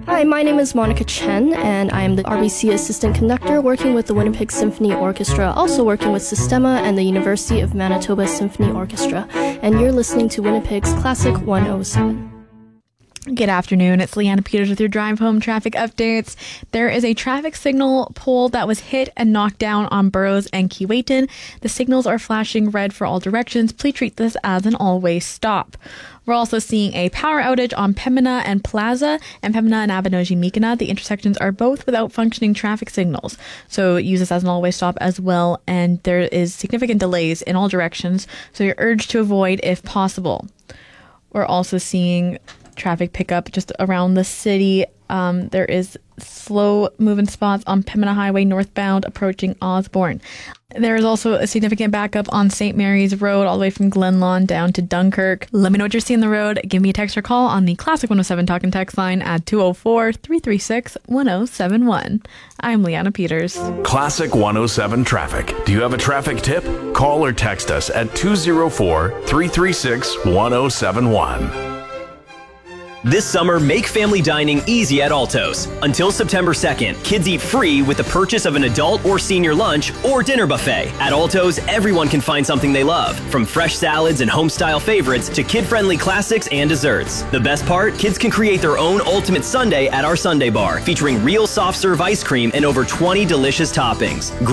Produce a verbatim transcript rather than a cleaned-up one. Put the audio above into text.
Hi, my name is Monica Chen, and I am the R B C Assistant Conductor working with the Winnipeg Symphony Orchestra, also working with Sistema and the University of Manitoba Symphony Orchestra. And you're listening to Winnipeg's Classic one oh seven. Good afternoon. It's Leanna Peters with your drive home traffic updates. There is a traffic signal pole that was hit and knocked down on Burroughs and Keewatin. The signals are flashing red for all directions. Please treat this as an all-way stop. We're also seeing a power outage on Pembina and Plaza and Pembina and Abinogi-Mikana. The intersections are both without functioning traffic signals. So use this as an all-way stop as well. And there is significant delays in all directions. So you're urged to avoid if possible. We're also seeing traffic pickup just around the city. Um, there is slow moving spots on Pembina Highway northbound approaching Osborne. There is also a significant backup on Saint Mary's Road all the way from Glenlawn down to Dunkirk. Let me know what you're seeing on the road. Give me a text or call on the Classic one oh seven Talk and Text line at two oh four, three three six, one oh seven one. I'm Leanna Peters. Classic one oh seven Traffic. Do you have a traffic tip? Call or text us at two oh four, three three six, one oh seven one. This summer, make family dining easy at Alto's. Until September second, kids eat free with the purchase of an adult or senior lunch or dinner buffet. At Alto's, everyone can find something they love, from fresh salads and home-style favorites to kid-friendly classics and desserts. The best part? Kids can create their own ultimate sundae at our Sundae Bar, featuring real soft-serve ice cream and over twenty delicious toppings.